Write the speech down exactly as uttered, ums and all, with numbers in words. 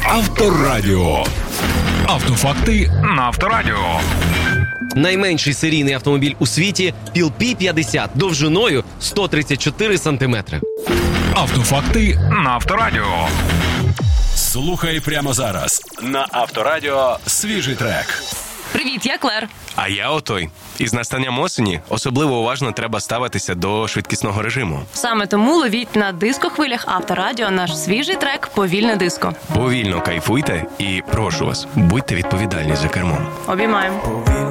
Авторадіо. Автофакти на Авторадіо. Найменший серійний автомобіль у світі – Піл Пі п'ятдесят, довжиною сто тридцять чотири сантиметри. Автофакти на Авторадіо. Слухай прямо зараз на Авторадіо свіжий трек. Привіт, я Клер. А я Отой. Із настанням осені особливо уважно треба ставитися до швидкісного режиму. Саме тому ловіть на дискохвилях Авторадіо наш свіжий трек «Повільне диско». Повільно кайфуйте і, прошу вас, будьте відповідальні за кермом. Обіймаємо.